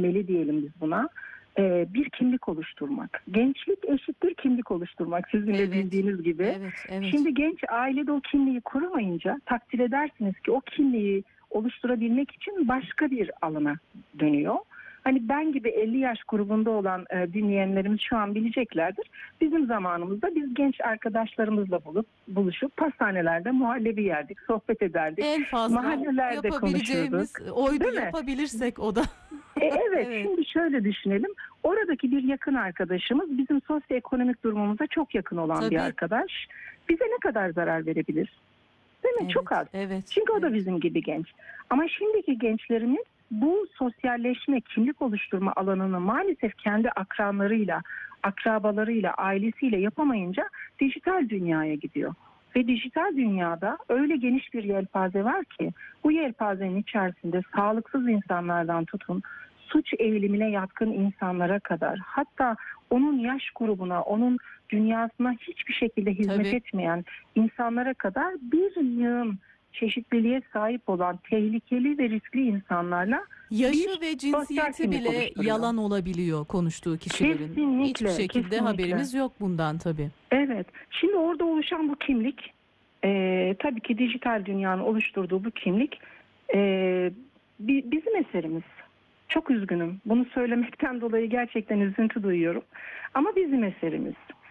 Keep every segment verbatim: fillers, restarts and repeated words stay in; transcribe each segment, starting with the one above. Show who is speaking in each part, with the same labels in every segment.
Speaker 1: temeli diyelim biz buna. Ee, bir kimlik oluşturmak. Gençlik eşittir kimlik oluşturmak. Sizin de
Speaker 2: Evet.
Speaker 1: bildiğiniz gibi.
Speaker 2: Evet, evet.
Speaker 1: Şimdi genç ailede o kimliği kuramayınca takdir edersiniz ki o kimliği oluşturabilmek için başka bir alana dönüyor. Hani ben gibi elli yaş grubunda olan e, dinleyenlerimiz şu an bileceklerdir. Bizim zamanımızda biz genç arkadaşlarımızla bulup buluşup pastanelerde muhallebi yerdik, sohbet ederdik.
Speaker 2: En fazla
Speaker 1: Mahallelerde
Speaker 2: yapabileceğimiz
Speaker 1: konuşurduk.
Speaker 2: oydu,
Speaker 1: Değil mi?
Speaker 2: yapabilirsek o da.
Speaker 1: E, evet,
Speaker 2: Evet.
Speaker 1: Şimdi şöyle düşünelim. Oradaki bir yakın arkadaşımız bizim sosyoekonomik durumumuza çok yakın olan
Speaker 2: Tabii.
Speaker 1: bir arkadaş. Bize ne kadar zarar verebilir? Değil mi?
Speaker 2: Evet,
Speaker 1: Çok az.
Speaker 2: evet,
Speaker 1: Çünkü o da
Speaker 2: evet.
Speaker 1: bizim gibi genç. Ama şimdiki gençlerimiz bu sosyalleşme, kimlik oluşturma alanını maalesef kendi akranlarıyla, akrabalarıyla, ailesiyle yapamayınca dijital dünyaya gidiyor. Ve dijital dünyada öyle geniş bir yelpaze var ki bu yelpazenin içerisinde sağlıksız insanlardan tutun, suç eğilimine yatkın insanlara kadar, hatta onun yaş grubuna, onun dünyasına hiçbir şekilde hizmet
Speaker 2: Tabii.
Speaker 1: etmeyen insanlara kadar bir yığın çeşitliliğe sahip olan tehlikeli ve riskli insanlarla
Speaker 2: Yaşı
Speaker 1: bir
Speaker 2: ve
Speaker 1: sosyal
Speaker 2: cinsiyeti
Speaker 1: kimlik
Speaker 2: bile
Speaker 1: oluşturuyor.
Speaker 2: yalan olabiliyor konuştuğu kişilerin.
Speaker 1: Kesinlikle,
Speaker 2: Hiçbir şekilde
Speaker 1: kesinlikle.
Speaker 2: haberimiz yok bundan tabii.
Speaker 1: Evet. Şimdi orada oluşan bu kimlik, e, tabii ki dijital dünyanın oluşturduğu bu kimlik e, bi- bizim eserimiz. Çok üzgünüm. Bunu söylemekten dolayı gerçekten üzüntü duyuyorum. Ama bizim eserimiz.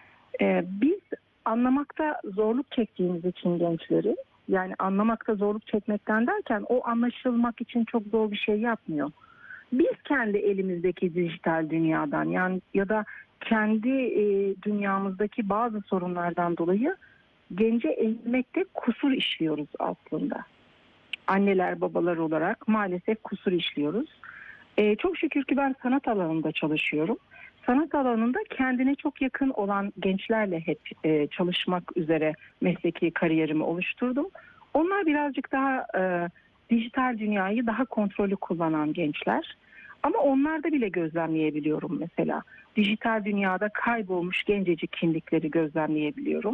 Speaker 1: E, biz anlamakta zorluk çektiğimiz için gençleri, yani anlamakta zorluk çekmekten derken o anlaşılmak için çok zor bir şey yapmıyor. Biz kendi elimizdeki dijital dünyadan yani ya da kendi e, dünyamızdaki bazı sorunlardan dolayı gence eğilmekte kusur işliyoruz aslında. Anneler babalar olarak maalesef kusur işliyoruz. E, çok şükür ki ben sanat alanında çalışıyorum. Sanat alanında kendine çok yakın olan gençlerle hep e, çalışmak üzere mesleki kariyerimi oluşturdum. Onlar birazcık daha e, dijital dünyayı daha kontrollü kullanan gençler. Ama onlarda bile gözlemleyebiliyorum mesela. Dijital dünyada kaybolmuş gencecik kimlikleri gözlemleyebiliyorum.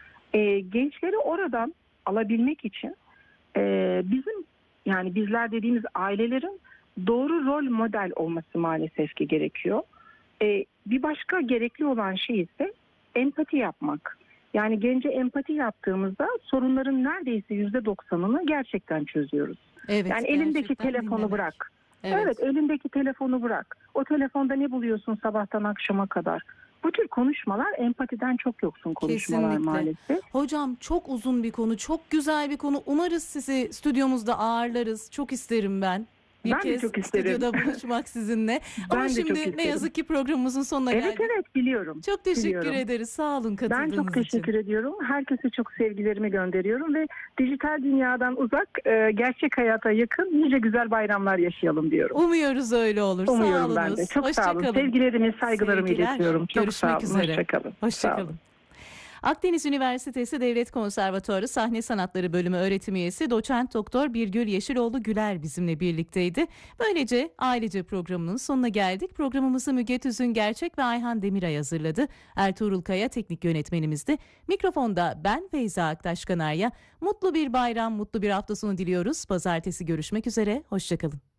Speaker 1: E, gençleri oradan alabilmek için e, bizim yani bizler dediğimiz ailelerin doğru rol model olması maalesef ki gerekiyor. E, bir başka gerekli olan şey ise empati yapmak. Yani gence empati yaptığımızda sorunların neredeyse yüzde doksanını gerçekten çözüyoruz.
Speaker 2: Evet,
Speaker 1: Yani elindeki
Speaker 2: gerçekten
Speaker 1: telefonu
Speaker 2: dinlemek.
Speaker 1: bırak.
Speaker 2: Evet.
Speaker 1: Evet, elindeki telefonu bırak. O telefonda ne buluyorsun sabahtan akşama kadar? Bu tür konuşmalar empatiden çok yoksun konuşmalar
Speaker 2: Kesinlikle.
Speaker 1: maalesef.
Speaker 2: Hocam çok uzun bir konu, çok güzel bir konu. Umarız sizi stüdyomuzda ağırlarız. Çok isterim ben. Bir
Speaker 1: Ben de
Speaker 2: kez
Speaker 1: çok isterim.
Speaker 2: stüdyoda buluşmak sizinle.
Speaker 1: Ben
Speaker 2: Ama
Speaker 1: de çok
Speaker 2: şimdi
Speaker 1: isterim.
Speaker 2: ne yazık ki programımızın sonuna
Speaker 1: Evet
Speaker 2: geldik.
Speaker 1: evet biliyorum.
Speaker 2: Çok teşekkür
Speaker 1: biliyorum.
Speaker 2: ederiz. Sağ olun katıldığınız
Speaker 1: Ben çok
Speaker 2: için.
Speaker 1: teşekkür ediyorum. Herkese çok sevgilerimi gönderiyorum ve dijital dünyadan uzak, e, gerçek hayata yakın nice güzel bayramlar yaşayalım diyorum.
Speaker 2: Umuyoruz öyle olur.
Speaker 1: Umuyorum
Speaker 2: sağ
Speaker 1: ben
Speaker 2: olunuz.
Speaker 1: de. Çok
Speaker 2: Hoşça
Speaker 1: sağ olun.
Speaker 2: kalın.
Speaker 1: Sevgilerimi, saygılarımı
Speaker 2: Sevgiler.
Speaker 1: iletiyorum. Çok
Speaker 2: Görüşmek
Speaker 1: sağ olun.
Speaker 2: üzere.
Speaker 1: Hoşça kalın.
Speaker 2: Hoşça
Speaker 1: Sağ
Speaker 2: kalın.
Speaker 1: olun.
Speaker 2: Akdeniz Üniversitesi Devlet Konservatuarı Sahne Sanatları Bölümü öğretim üyesi Doçent Doktor Birgül Yeşiloğlu Güler bizimle birlikteydi. Böylece ailece programının sonuna geldik. Programımızı Müge Tüzün Gerçek ve Ayhan Demiray hazırladı. Ertuğrul Kaya teknik yönetmenimizdi. Mikrofonda ben Feyza Aktaş Kanarya. Mutlu bir bayram, mutlu bir hafta sonu diliyoruz. Pazartesi görüşmek üzere. Hoşça kalın.